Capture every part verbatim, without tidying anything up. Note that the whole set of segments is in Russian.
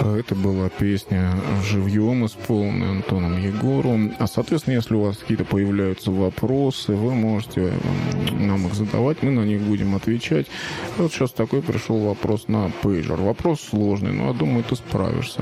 Это была песня живьем, исполненная Антоном Егором. А, соответственно, если у вас какие-то появляются вопросы, вы можете нам их задавать, мы на них будем отвечать. Вот сейчас такой пришел вопрос на пейджер. Вопрос сложный, но я думаю, ты справишься.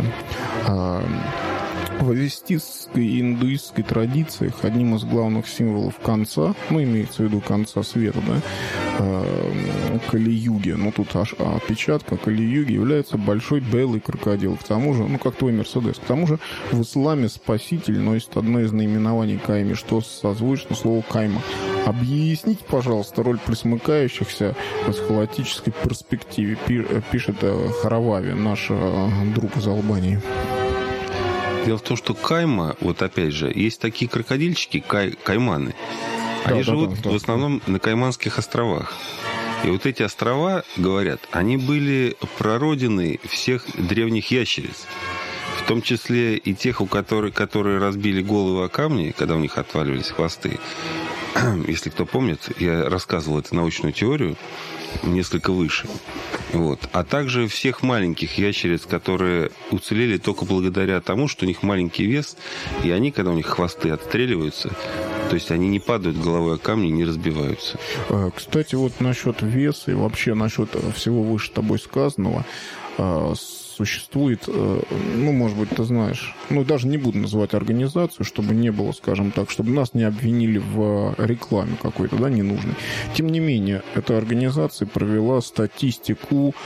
В авестистской и индуистской традициях одним из главных символов конца, ну, имеется в виду конца света, да, э, Кали-юги, ну, тут аж опечатка Кали-юги, является большой белый крокодил. К тому же, ну, как твой Мерседес, к тому же в исламе спаситель носит одно из наименований кайми, что созвучно слову кайма. Объясните, пожалуйста, роль присмыкающихся в эсхалатической перспективе, пишет Харавави, наш друг из Албании. Дело в том, что кайма, вот опять же, есть такие крокодильчики, кай, кайманы. Они да, живут да, да, в основном да. на Кайманских островах. И вот эти острова, говорят, они были прародиной всех древних ящериц. В том числе и тех, у которых, которые разбили головы о камни, когда у них отваливались хвосты. Если кто помнит, я рассказывал эту научную теорию несколько выше. Вот. А также всех маленьких ящериц, которые уцелели только благодаря тому, что у них маленький вес, и они, когда у них хвосты отстреливаются, то есть они не падают головой о камни, не разбиваются. Кстати, вот насчет веса и вообще насчет всего выше тобой сказанного, существует, ну, может быть, ты знаешь, ну, даже не буду называть организацию, чтобы не было, скажем так, чтобы нас не обвинили в рекламе какой-то, да, ненужной. Тем не менее, эта организация провела статистику,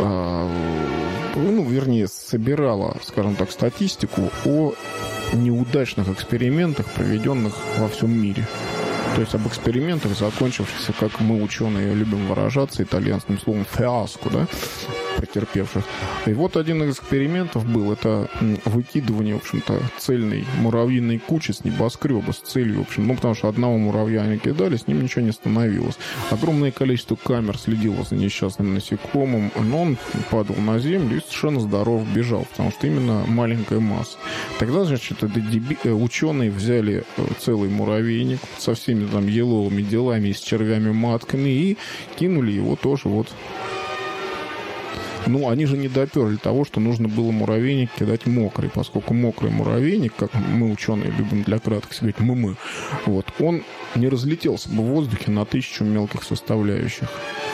ну, вернее, собирала, скажем так, статистику о неудачных экспериментах, проведенных во всем мире. То есть об экспериментах, закончившихся, как мы, ученые, любим выражаться, итальянским словом «фиаско», да, претерпевших. И вот один из экспериментов был, это выкидывание, в общем-то, цельной муравьиной кучи с небоскреба, с целью, в общем, ну, потому что одного муравья они кидали, с ним ничего не становилось. Огромное количество камер следило за несчастным насекомым, но он падал на землю и совершенно здоров бежал, потому что именно маленькая масса. Тогда, значит, это деби... ученые взяли целый муравейник со всеми там еловыми делами, с червями-матками и кинули его тоже вот. Ну, они же не доперли того, что нужно было муравейник кидать мокрый, поскольку мокрый муравейник, как мы, ученые, любим для краткости говорить, мы-мы, вот, он не разлетелся бы в воздухе на тысячу мелких составляющих.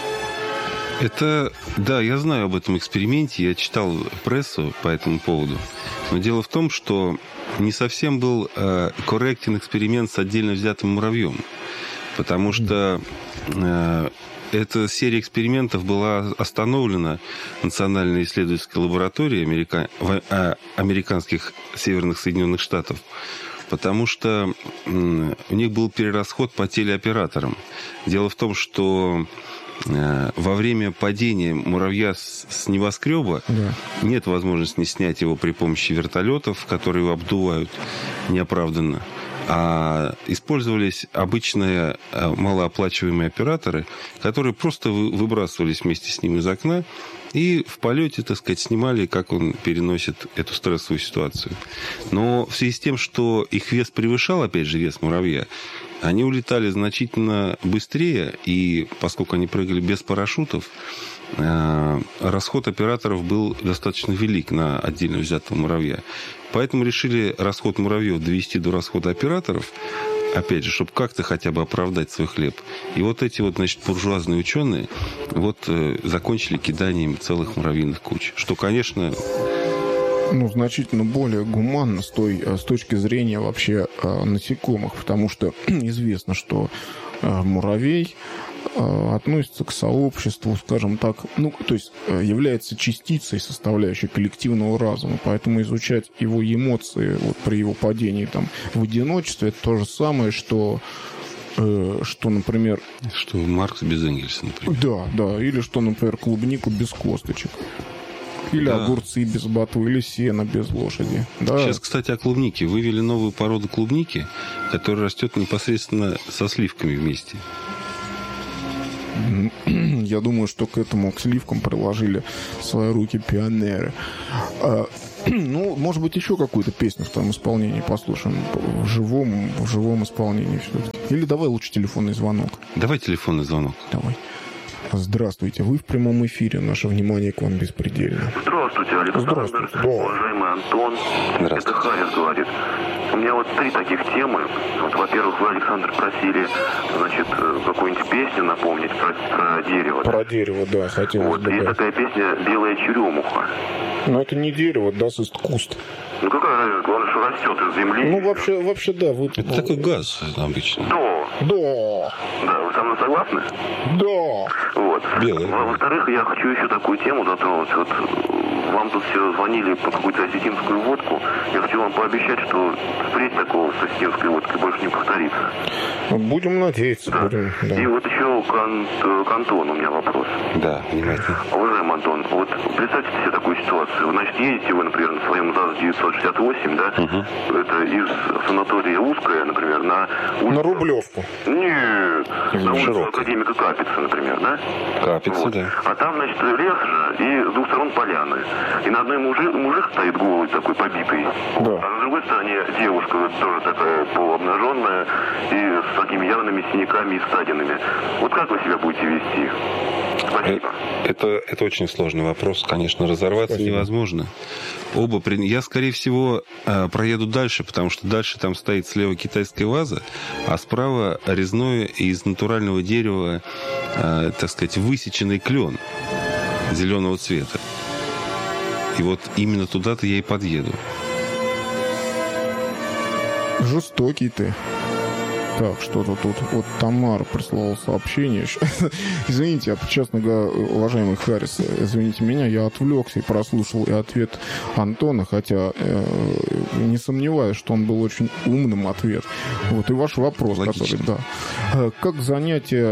Это, да, я знаю об этом эксперименте, я читал прессу по этому поводу. Но дело в том, что не совсем был э, корректен эксперимент с отдельно взятым муравьем, потому что... Э, Эта серия экспериментов была остановлена Национальной исследовательской лабораторией америка... американских северных Соединенных Штатов, потому что у них был перерасход по телеоператорам. Дело в том, что во время падения муравья с небоскреба да. нет возможности снять его при помощи вертолетов, которые его обдувают неоправданно. А использовались обычные малооплачиваемые операторы, которые просто выбрасывались вместе с ним из окна и в полете, так сказать, снимали, как он переносит эту стрессовую ситуацию. Но в связи с тем, что их вес превышал, опять же, вес муравья, они улетали значительно быстрее, и поскольку они прыгали без парашютов, расход операторов был достаточно велик на отдельно взятого муравья. Поэтому решили расход муравьев довести до расхода операторов, опять же, чтобы как-то хотя бы оправдать свой хлеб. И вот эти вот, значит, буржуазные ученые вот закончили киданием целых муравьиных куч. Что, конечно... Ну, значительно более гуманно с, той, с точки зрения вообще насекомых, потому что известно, что муравей относится к сообществу, скажем так, ну, то есть является частицей, составляющей коллективного разума, поэтому изучать его эмоции вот при его падении там в одиночестве, это то же самое, что что, например... Что Маркс без Энгельса, например. Да, да, или что, например, клубнику без косточек. Или да. огурцы без ботвы, или сено без лошади. Да. Сейчас, кстати, о клубнике. Вывели новую породу клубники, которая растет непосредственно со сливками вместе. Я думаю, что к этому, к сливкам приложили свои руки пионеры. А, ну, может быть, еще какую-то песню в твоем исполнении послушаем. В живом, в живом исполнении все-таки. Или давай лучше телефонный звонок. Давай телефонный звонок. Давай. Здравствуйте, вы в прямом эфире. Наше внимание к вам беспредельно. Здравствуйте, Александр. Здравствуйте. Уважаемый Антон. Это Харис говорит. У меня вот три таких темы. Вот, во-первых, вы, Александр, просили, значит, какую-нибудь песню напомнить про, про дерево. Про дерево, да, хотелось вот, бы. Есть Да. такая песня «Белая черемуха». Но это не дерево, да, ist куст. Ну какая разница, главное, что растет из земли. Ну, вообще, вообще, да. Вы... Это такой газ обычно. Да. Да. Да, вы со мной согласны? Да. Вот. Белый. Во-вторых, я хочу еще такую тему затронуть. Вот вам тут все звонили по какую-то осетинскую водку. Я хочу вам пообещать, что впредь такого с осетинской водкой больше не повторится. Будем надеяться. Да. Будем, да. И вот еще к, Ан- к Антону у меня вопрос. Да, внимательно. Уважаемый Антон, вот представьте себе такую ситуацию. Значит, едете вы, например, на своем ЗАЗ девятьсот шестьдесят восемь, да? Угу. Это из санатория Узкая, например, на улицу... На Рублевку. Нет, на улицу Широкая. Академика Капица, например, да? Капица, Вот. да. А там, значит, лес же, и с двух сторон поляны. И на одной мужик, мужик стоит голый такой, побитый. Да. А на другой стороне девушка тоже такая полуобнаженная и с такими явными синяками и ссадинами. Вот как вы себя будете вести? Спасибо. Это, это очень сложный вопрос. Конечно, разорваться Спасибо. невозможно. Оба при... Я, скорее всего, э, проеду дальше, потому что дальше там стоит слева китайская ваза, а справа резное из натурального дерева, э, так сказать, высеченный клен зеленого цвета. И вот именно туда-то я и подъеду. Жестокий ты. Так, что-то тут. Вот Тамара прислала сообщение. Извините, честно говоря, уважаемый Харрис, извините меня, я отвлекся и прослушал и ответ Антона, хотя э, не сомневаюсь, что он был очень умным ответ. Вот и ваш вопрос, Логично. который, да. Э, Как занятие...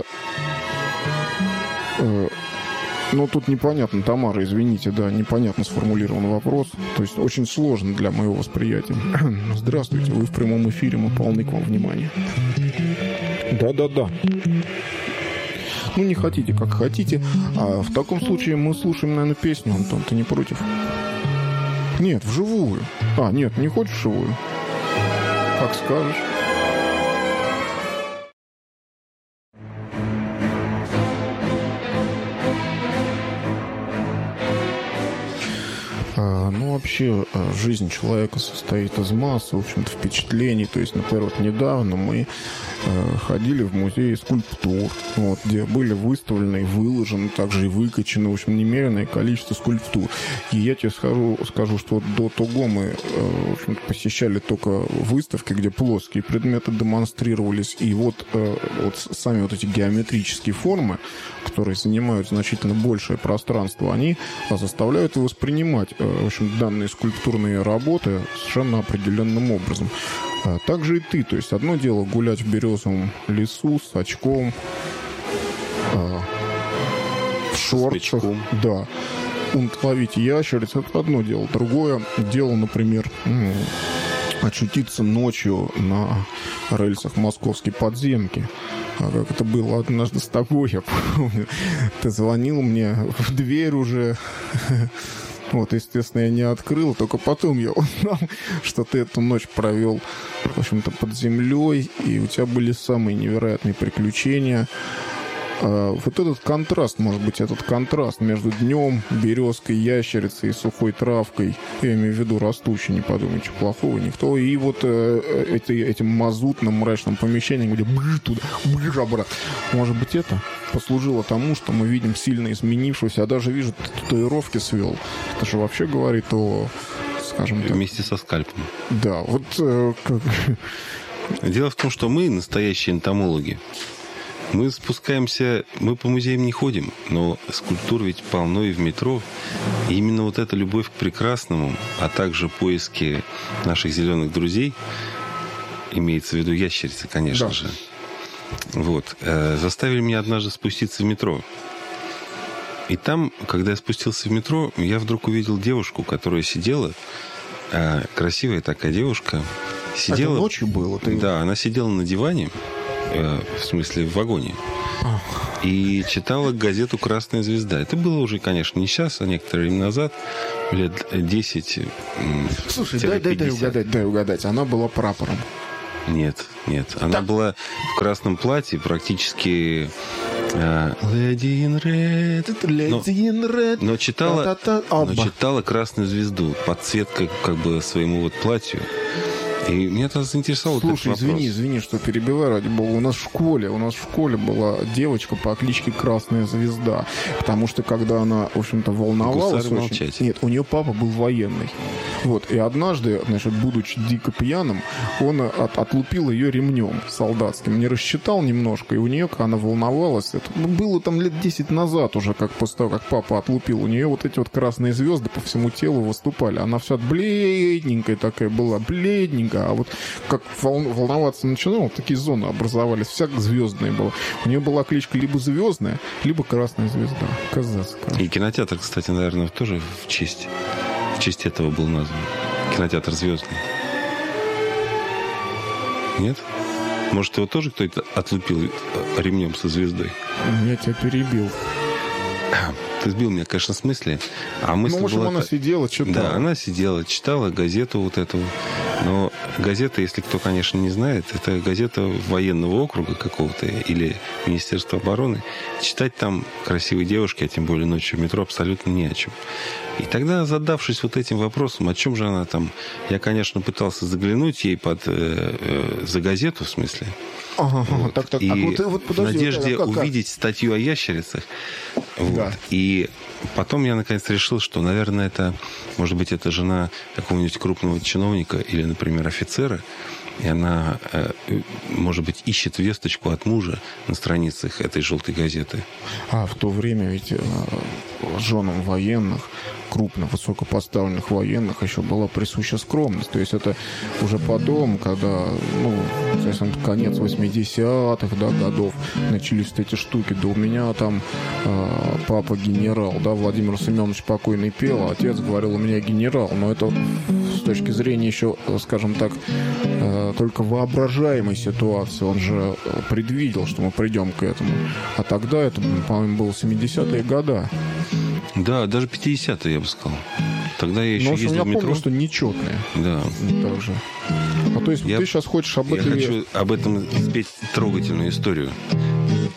э, Ну, тут непонятно, Тамара, извините, да, непонятно сформулирован вопрос. То есть очень сложно для моего восприятия. Здравствуйте, вы в прямом эфире, мы полны к вам внимания. Да-да-да. Ну, не хотите, как хотите. А в таком случае мы слушаем, наверное, песню, Антон, ты не против? Нет, вживую. А, нет, не хочешь вживую? Как скажешь. Ну, вообще, жизнь человека состоит из массы, в общем-то, впечатлений. То есть, например, вот недавно мы э, ходили в музей скульптур, вот, где были выставлены, выложены, также и выкачаны, в общем, немеренное количество скульптур. И я тебе скажу, скажу что вот до того мы, э, в общем-то, посещали только выставки, где плоские предметы демонстрировались. И вот, э, вот сами вот эти геометрические формы, которые занимают значительно большее пространство, они заставляют воспринимать, в общем, данные скульптурные работы совершенно определенным образом. Также и ты. То есть одно дело гулять в березовом лесу с очком, в шортах. Да. Ловить ящериц — это одно дело. Другое дело, например, очутиться ночью на рельсах московской подземки. А как это было однажды с тобой, я помню. Ты звонил мне в дверь уже. Вот, естественно, я не открыл, только потом я узнал, что ты эту ночь провел, в общем-то, под землей, и у тебя были самые невероятные приключения. А вот этот контраст, может быть, этот контраст между днем, березкой, ящерицей и сухой травкой, я имею в виду растущей, не подумайте, плохого никто, и вот э, это, этим мазутным мрачным помещением, где бжж туда, бжж обратно. Может быть, это послужило тому, что мы видим сильно изменившегося, я даже вижу, ты татуировки свел. Это же вообще говорит о, скажем так... Вместе со скальпом. Да, вот... Э, как... Дело в том, что мы настоящие энтомологи. Мы спускаемся, мы по музеям не ходим, но скульптур ведь полно и в метро. И именно вот эта любовь к прекрасному, а также поиски наших зеленых друзей, имеется в виду ящерицы, конечно да. же, вот, э, заставили меня однажды спуститься в метро. И там, когда я спустился в метро, я вдруг увидел девушку, которая сидела, э, красивая такая девушка, сидела... Это ночью было? Ты... Да, она сидела на диване, в смысле, в вагоне. И читала газету «Красная звезда». Это было уже, конечно, не сейчас, а некоторое время назад, лет десять. Слушай, дай, дай, дай угадать, дай угадать. Она была прапором. Нет, нет. Она так... была в красном платье, практически Lady in Red. Lady in Red. Но читала, Та-та-та. но читала «Красную звезду» под цвет как, как бы своему вот платью. И меня это заинтересовало. Слушай, извини, извини, что перебиваю, ради бога. У нас в школе, у нас в школе была девочка по кличке Красная Звезда. Потому что, когда она, в общем-то, волновалась... Гусары молчать. Нет, у нее папа был военный. Вот, и однажды, значит, будучи дико пьяным, он от, отлупил ее ремнем солдатским. Не рассчитал немножко, и у нее, когда она волновалась, это ну, было там лет десять назад уже, как после того, как папа отлупил, у нее вот эти вот красные звезды по всему телу выступали. Она вся бледненькая такая была, бледненькая. А вот как волноваться начинала, вот такие зоны образовались, вся звездная была. У нее была кличка либо Звездная, либо Красная Звезда. Казацкая. И кинотеатр, кстати, наверное, тоже в честь, в честь этого был назван. Кинотеатр «Звездный». Нет? Может, его тоже кто-то отлупил ремнем со звездой? Я тебя перебил. Ты сбил меня, конечно, с мысли. А мысль ну, в общем, была... она сидела, читала. Да, она сидела, читала газету вот эту. Но газета, если кто, конечно, не знает, это газета военного округа какого-то или Министерства обороны. Читать там красивой девушке, а тем более ночью в метро, абсолютно не о чем. И тогда, задавшись вот этим вопросом, о чем же она там... Я, конечно, пытался заглянуть ей под... Э, э, за газету, в смысле. Ага, вот. так, так. И а вот, вот, подожди, в надежде вот, как, увидеть статью о ящерицах. Вот. Да. И потом я, наконец, решил, что, наверное, это... Может быть, это жена какого-нибудь крупного чиновника или, например, офицера. И она, может быть, ищет весточку от мужа на страницах этой желтой газеты. А в то время ведь женам военных, крупных, высокопоставленных военных еще была присуща скромность. То есть это уже потом, когда, ну, совсем конец восьмидесятых, да, годов начались эти штуки. Да у меня там э, папа генерал, да, Владимир Семенович покойный пел, а отец говорил, у меня генерал. Но это с точки зрения еще, скажем так, э, только воображаемой ситуации. Он же предвидел, что мы придем к этому. А тогда это, по-моему, было семидесятые годы. Да, даже пятидесятые, я бы сказал. Тогда я еще ну, ездил я в метро. помню, что нечетные. Да. Так же. А то есть я, ты сейчас хочешь об я этом... хочу об этом спеть трогательную историю.